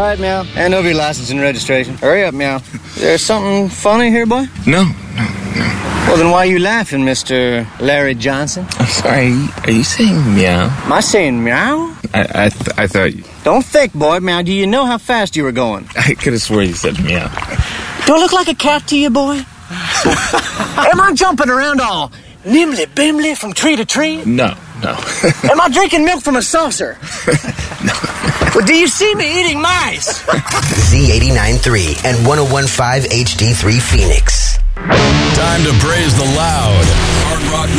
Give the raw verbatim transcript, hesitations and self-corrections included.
right, meow. Hand over your license and registration. Hurry up, meow. Is there something funny here, boy? No, no, no. Well, then why are you laughing, Mister Larry Johnson? I'm sorry, are you saying meow? Am I saying meow? I I, th- I thought you... Don't think, boy, meow. Do you know how fast you were going? I could have swore you said meow. Do I look like a cat to you, boy? Am I jumping around all nimbly-bimbly from tree to tree? No, no. Am I drinking milk from a saucer? No. Well, do you see me eating mice? Z eighty-nine point three and one oh one point five H D three Phoenix. Time to praise the loud. Hard Rock